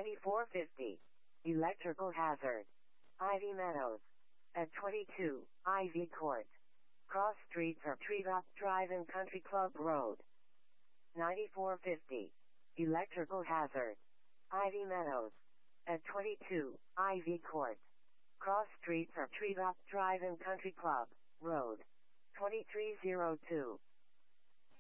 9450. Electrical hazard. Ivy Meadows. At 22, Ivy Court. Cross streets are Treetop Drive and Country Club Road. 9450. Electrical hazard. Ivy Meadows. At 22, Ivy Court. Cross streets are Treetop Drive and Country Club Road. 2302.